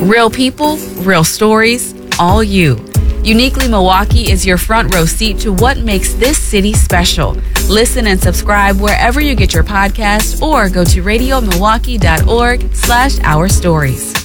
Real people, real stories, all you. Uniquely Milwaukee is your front row seat to what makes this city special. Listen and subscribe wherever you get your podcasts or go to radiomilwaukee.org/ourstories.